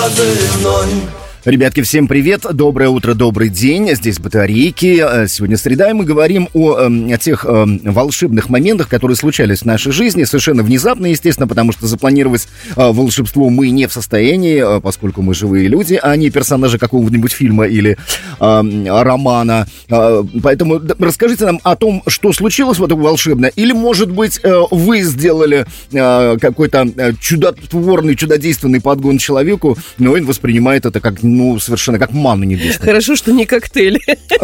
озорной. Ребятки, всем привет, доброе утро, добрый день, здесь Батарейки. Сегодня среда, и мы говорим о тех волшебных моментах, которые случались в нашей жизни, совершенно внезапно, естественно, потому что запланировать волшебство мы не в состоянии, поскольку мы живые люди, а не персонажи какого-нибудь фильма или романа. Поэтому расскажите нам о том, что случилось вот волшебно, или, может быть, вы сделали какой-то чудотворный, чудодейственный подгон человеку, но он воспринимает это как совершенно как манну небесную. Хорошо, что не коктейль.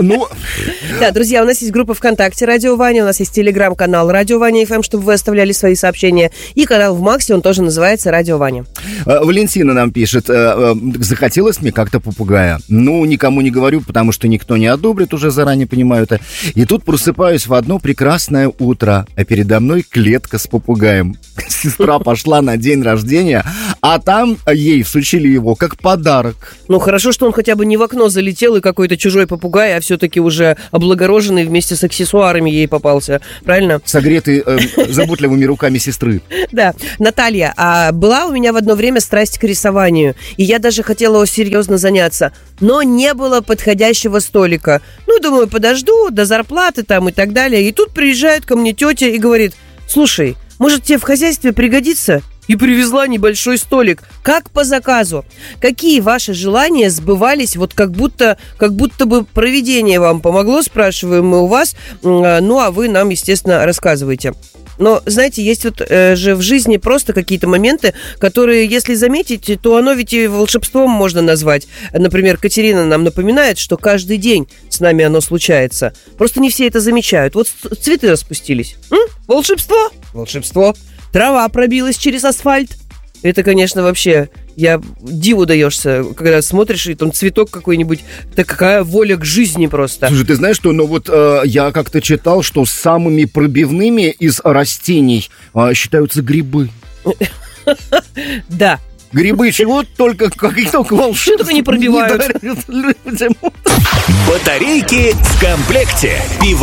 Да, друзья, у нас есть группа ВКонтакте «Радио Ваня», у нас есть телеграм-канал «Радио Ваня ФМ», чтобы вы оставляли свои сообщения, и канал в Максе, он тоже называется «Радио Ваня». Валентина нам пишет: захотелось мне как-то попугая. Никому не говорю, потому что никто не одобрит, уже заранее понимаю это. И тут просыпаюсь в одно прекрасное утро, а передо мной клетка с попугаем. Сестра пошла на день рождения, а там ей всучили его как подарок. Хорошо, что он хотя бы не в окно залетел и какой-то чужой попугай, а все-таки уже облагороженный вместе с аксессуарами ей попался. Правильно? Согретый заботливыми руками сестры. Да. Наталья, была у меня в одно время страсть к рисованию, и я даже хотела серьезно заняться, но не было подходящего столика. Думаю, подожду до зарплаты там и так далее. И тут приезжает ко мне тетя и говорит: слушай, может, тебе в хозяйстве пригодится? И привезла небольшой столик, как по заказу. Какие ваши желания сбывались, вот как будто бы провидение вам помогло, спрашиваем мы у вас, а вы нам, естественно, рассказываете. Но, знаете, есть же в жизни просто какие-то моменты, которые, если заметить, то оно ведь и волшебством можно назвать. Например, Катерина нам напоминает, что каждый день с нами оно случается. Просто не все это замечают. Вот цветы распустились. Волшебство? Волшебство. Трава пробилась через асфальт. Это, конечно, вообще... диву даешься, когда смотришь, и там цветок какой-нибудь. Такая воля к жизни просто. Слушай, ты знаешь, что... я как-то читал, что самыми пробивными из растений считаются грибы. Да. Грибы чего только, каких-то волшебств. Что только не пробивают. Батарейки в комплекте.